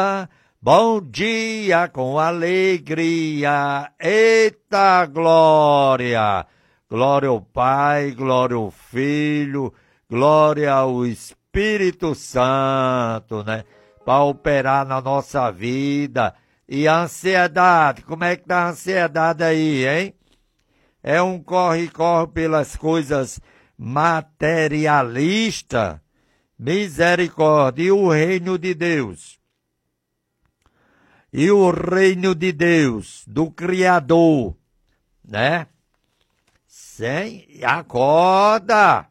Bom dia com alegria, eita glória! Glória ao Pai, glória ao Filho, glória ao Espírito Santo, né? Para operar na nossa vida. E a ansiedade, como é que tá a ansiedade aí, hein? É um corre-corre pelas coisas materialistas. Misericórdia, e o reino de Deus? E o reino de Deus, do Criador, né? Acorda!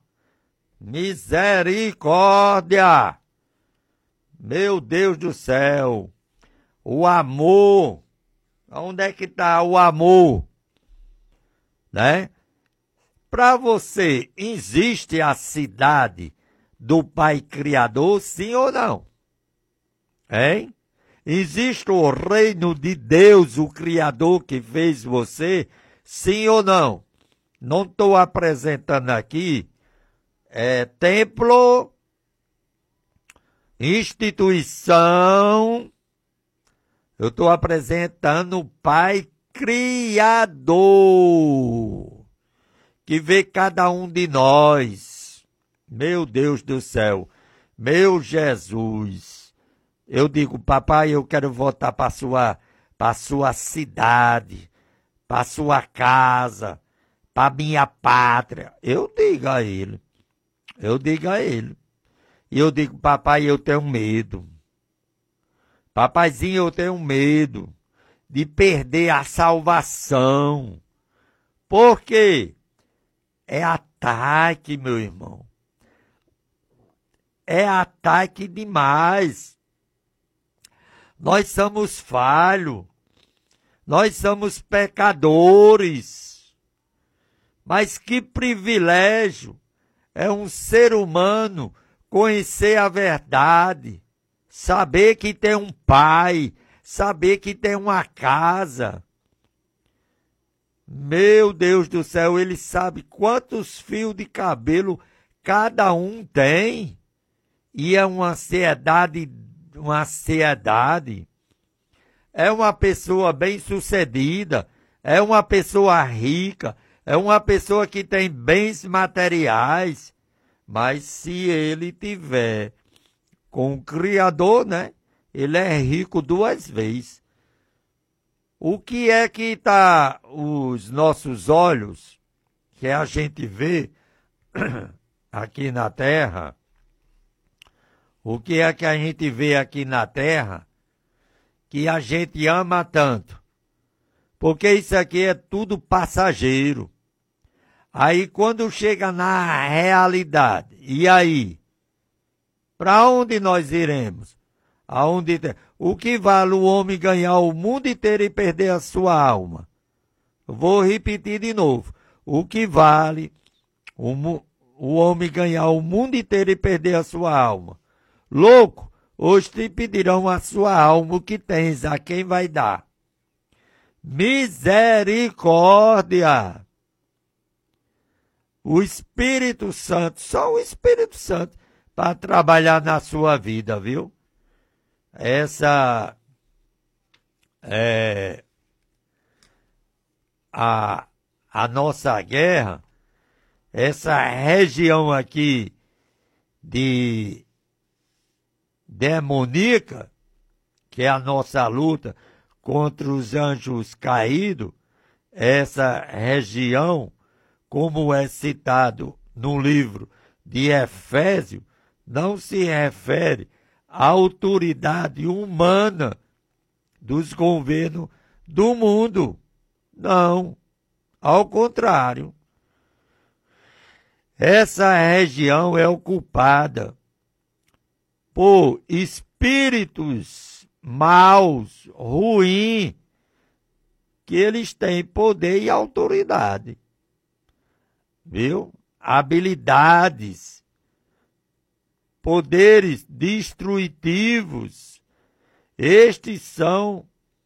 Misericórdia! Meu Deus do céu! O amor! Onde é que está o amor? Né? Para você, existe a cidade do Pai Criador, sim ou não? Hein? Existe o reino de Deus, o Criador que fez você, sim ou não? Não estou apresentando aqui templo, instituição, eu estou apresentando o Pai Criador, que vê cada um de nós. Meu Deus do céu, meu Jesus. Eu digo, papai, eu quero voltar para sua cidade, para sua casa, para minha pátria. Eu digo a ele. E eu digo, papai, eu tenho medo. Papaizinho, eu tenho medo de perder a salvação. Por quê? É ataque, meu irmão. É ataque demais. Nós somos falhos. Nós somos pecadores. Mas que privilégio é um ser humano conhecer a verdade, saber que tem um pai, saber que tem uma casa. Meu Deus do céu, ele sabe quantos fios de cabelo cada um tem. E é uma ansiedade. É uma pessoa bem-sucedida, é uma pessoa rica, é uma pessoa que tem bens materiais. Mas se ele tiver com o Criador, né? Ele é rico duas vezes. O que é que está os nossos olhos, que a gente vê aqui na terra? O que é que a gente vê aqui na terra que a gente ama tanto? Porque isso aqui é tudo passageiro. Aí quando chega na realidade, e aí? Para onde nós iremos? O que vale o homem ganhar o mundo inteiro e perder a sua alma? Eu vou repetir de novo. O que vale o homem ganhar o mundo inteiro e perder a sua alma? Louco, hoje te pedirão a sua alma, o que tens, a quem vai dar? Misericórdia! O Espírito Santo, só o Espírito Santo, para trabalhar na sua vida, viu? Essa é a nossa guerra, essa região aqui de demoníaca, que é a nossa luta contra os anjos caídos, essa região, como é citado no livro de Efésios, não se refere à autoridade humana dos governos do mundo. Não, ao contrário. Essa região é ocupada por espíritos maus, ruins, que eles têm poder e autoridade. Viu? Habilidades, poderes destrutivos. Estes são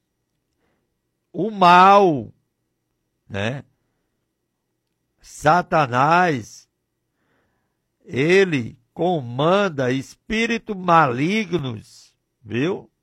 o mal, né? Satanás, ele comanda espíritos malignos, viu?